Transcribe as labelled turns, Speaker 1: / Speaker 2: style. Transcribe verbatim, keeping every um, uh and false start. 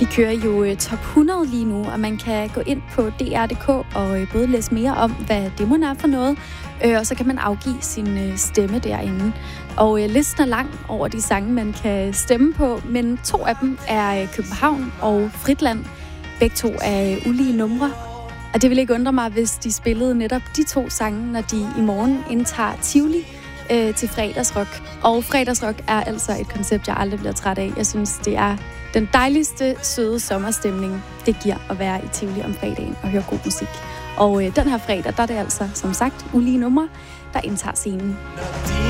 Speaker 1: De kører jo uh, top hundrede lige nu, og man kan gå ind på D R punktum D K og uh, både læse mere om, hvad demoen er for noget, uh, og så kan man afgive sin uh, stemme derinde. Og uh, listen er lang over de sange, man kan stemme på, men to af dem er uh, København og Fritland. Begge to er uh, ulige numre. Og det vil ikke undre mig, hvis de spillede netop de to sange, når de i morgen indtager Tivoli øh, til fredagsrock. Og fredagsrock er altså et koncept, jeg aldrig bliver træt af. Jeg synes, det er den dejligste, søde sommerstemning, det giver at være i Tivoli om fredagen og høre god musik. Og øh, den her fredag, der er det altså, som sagt, ulige numre, der indtager scenen.